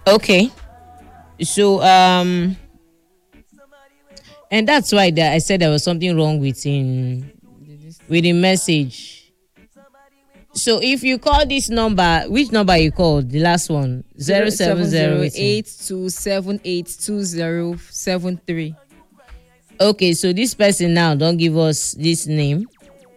Okay. So and that's why that I said there was something wrong with the message. So if you call this number, which number you called? The last one. Zero 070 seven waiting. 82782073. Okay, so this person now don't give us this name.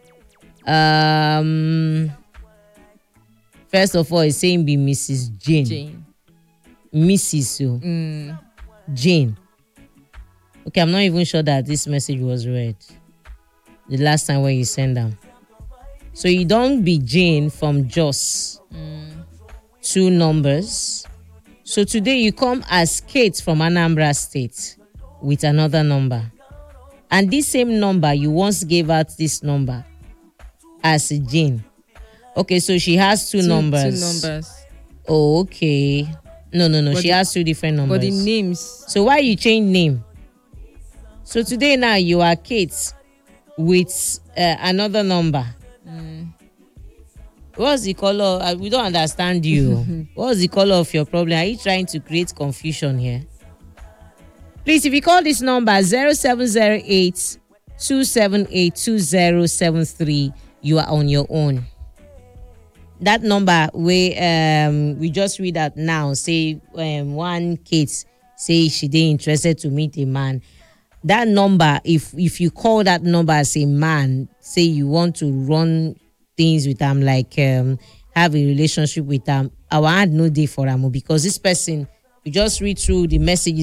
Um First of all, it's saying be Mrs. Jane. Jane. Mrs. So Jane. Okay, I'm not even sure that this message was read the last time when you send them. So you don't be Jane from Jos. 2 numbers. So today you come as Kate from Anambra State with another number. And this same number, you once gave out this number as Jane. Okay, so she has two numbers. Two numbers. Oh, okay. No. But She has 2 different numbers. But the names. So why you change name? So today now you are Kate with another number. What's the color? We don't understand you. What's the color of your problem? Are you trying to create confusion here? Please, if you call this number 0708 278 2073, you are on your own. That number we just read out now, say one Kate say she dey interested to meet a man. That number, if you call that number as a man, say you want to run things with them, like have a relationship with them, our hand no day for them, because this person, you just read through the messages